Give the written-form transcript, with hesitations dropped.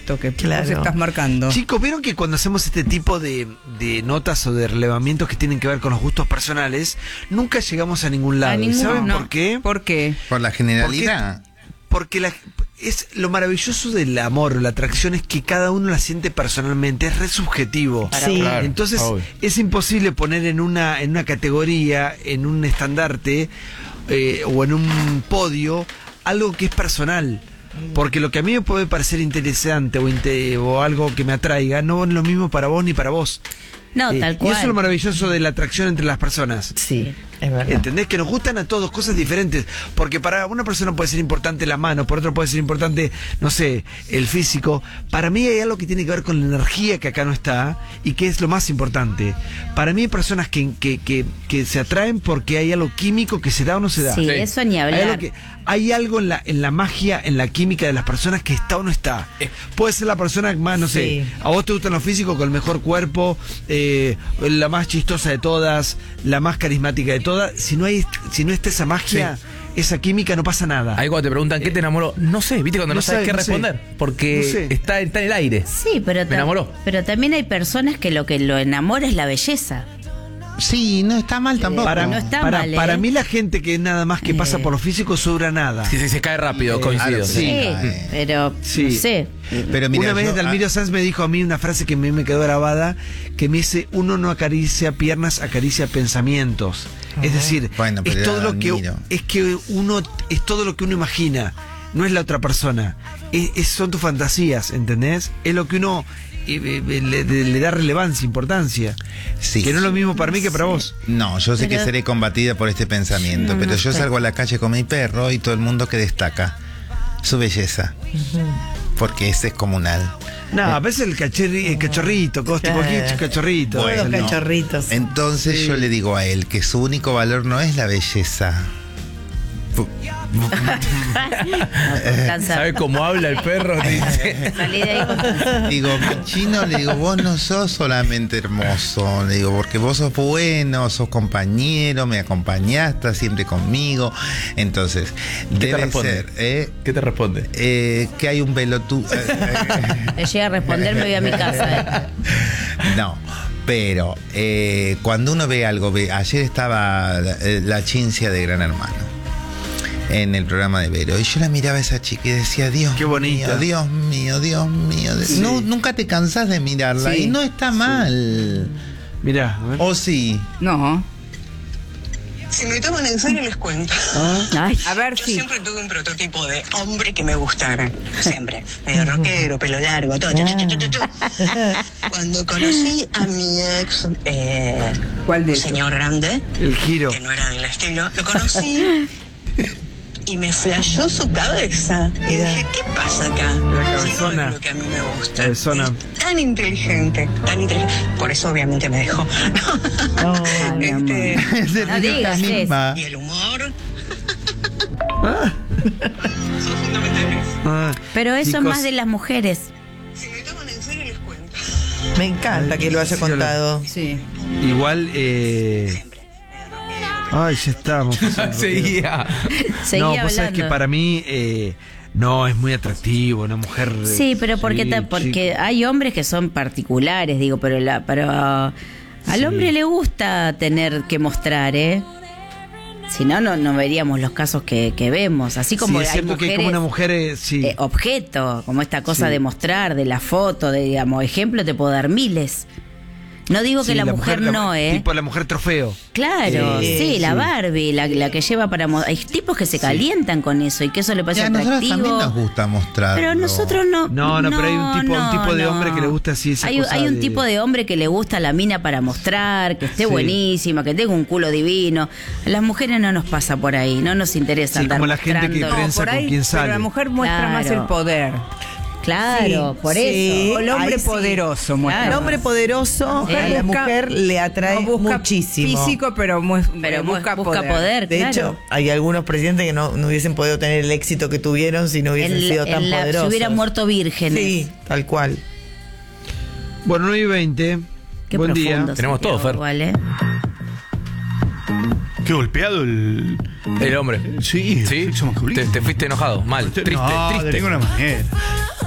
esto que vos estás marcando. Chicos, ¿vieron que cuando hacemos este tipo de notas o de relevamientos que tienen que ver con los gustos personales, nunca llegamos a ningún lado? ¿Saben por qué? ¿Por qué? Por la generalidad. Porque es lo maravilloso del amor, la atracción es que cada uno la siente personalmente, es re subjetivo. Sí. Claro, Entonces obvio. es imposible poner en una categoría, en un estandarte o en un podio algo que es personal. Porque lo que a mí me puede parecer interesante o algo que me atraiga no es lo mismo para vos ni para vos. No, tal Y cual. eso es lo maravilloso de la atracción entre las personas. Sí, es verdad. ¿Entendés? Que nos gustan a todos cosas diferentes. Porque para una persona puede ser importante la mano, por otra puede ser importante, no sé, el físico. Para mí hay algo que tiene que ver con la energía que acá no está y que es lo más importante. Para mí hay personas que se atraen porque hay algo químico que se da o no se da. Sí, Sí. eso ni hablar. Hay algo en la magia, en la química de las personas que está o no está. Puede ser la persona más, no sé, a vos te gustan los físicos con el mejor cuerpo, la más chistosa de todas, la más carismática de todas. Si no está esa magia, esa química, no pasa nada. Ahí cuando te preguntan qué te enamoró, no sé, viste cuando no sabes qué responder, porque está en el aire. Sí, pero, Me enamoró. pero también hay personas que lo enamora es la belleza. Sí, no está mal tampoco. no está mal, para mí la gente que nada más que pasa por lo físico sobra nada. Sí, se cae rápido, coincido. claro, Sí, pero Sí. no sé. Pero mira, una vez yo- Dalmiro Sanz me dijo a mí una frase que a mí me quedó grabada, que me dice: uno no acaricia piernas, acaricia pensamientos. Es decir, Bueno, pero es todo lo que Dalmiro. es todo lo que uno imagina, no es la otra persona. Son tus fantasías, ¿entendés? Es lo que uno le da relevancia, importancia. Sí. Que no es lo mismo para mí que para vos. No, yo sé Pero- que seré combatida por este pensamiento, pero yo salgo a la calle con mi perro y todo el mundo que destaca su belleza. Porque ese es comunal. No, a veces el cachorrito, tipo aquí, cachorrito. Bueno, Los cachorritos. Entonces yo le digo a él que su único valor no es la belleza. ¿Sabe cómo habla el perro? Dice. Salí de ahí con- Digo, mi chino, le digo, vos no sos solamente hermoso, le digo, porque vos sos bueno, sos compañero, me acompañaste siempre conmigo. Entonces, ¿Qué te debe responde? ser, ¿Qué te responde? que hay un pelotudo. Le llega a responder, me voy a mi casa. No, pero cuando uno ve algo, ayer estaba la Chincia de Gran Hermano en el programa de Vero, y yo la miraba a esa chica y decía, Dios Qué bonita. mío, Dios mío, Dios mío. Sí. No, nunca te cansás de mirarla Sí. y no está mal. Mirá, a ver. ¿O sí? No. Si me toman en serio les cuento. Ay, A ver Yo si. siempre tuve un prototipo de hombre que me gustara. Siempre. Medio rockero, pelo largo, todo. Cuando conocí a mi ex, ¿Cuál de un esos? señor grande, El giro. que no era del estilo, lo conocí y me flashó su cabeza. Y dije, ¿qué pasa acá? La Si cabezona. no es lo que a mí me gusta. Cabezona. Es tan inteligente, tan inteligente. Por eso obviamente me dejó. mi amor. Se No ríe digas esta misma. Y el humor. Ah, Son fundamentales. ah, Pero eso chicos, es más de las mujeres. Si me toman en serio les cuento. Me encanta que lo haya Sí, contado. Sí. Igual, ay, ya estamos. Seguía. Seguía No, vos hablando. sabés que para mí no es muy atractivo una mujer. Sí, pero porque, sí, porque hay hombres que son particulares, digo, pero al hombre le gusta tener que mostrar, ¿eh? Si no, no veríamos los casos que vemos. Así como sí, es hay cierto mujeres, que hay como una mujer, sí. objeto, como esta cosa Sí. de mostrar, de la foto, de, digamos, ejemplo, te puedo dar miles. No digo que Sí, la mujer no, ¿eh? Tipo la mujer trofeo. Claro, sí, la sí. Barbie, la que lleva para... Hay tipos que se calientan con eso y que eso le Y parece a nosotros atractivo. también nos gusta mostrar. Pero nosotros no. No, pero hay un tipo de no. hombre que le gusta así esa Hay cosa un de- tipo de hombre que le gusta la mina para mostrar, que esté Sí. buenísima, que tenga un culo divino. A las mujeres no nos pasa por ahí, no nos interesa Sí, andar como la gente que mostrando. prensa Por con ahí, quien pero sale. la mujer muestra Claro. más el poder. Claro, Sí, por sí. eso. O el hombre ahí sí. poderoso muestra. El Claro. hombre poderoso mujer a la busca- mujer le atrae No busca muchísimo. físico, pero busca poder. De claro. hecho, hay algunos presidentes que no hubiesen podido tener el éxito que tuvieron si no hubiesen sido tan si poderosos. hubieran muerto vírgenes. Sí, tal cual. Bueno, 9:20. Qué Buen día. profundo, Tenemos todo, Santiago, Fer. igual, ¿eh? Qué golpeado el El hombre. Sí, ¿Sí? sexo masculino. Te fuiste enojado, mal, triste, No, de triste. ninguna manera.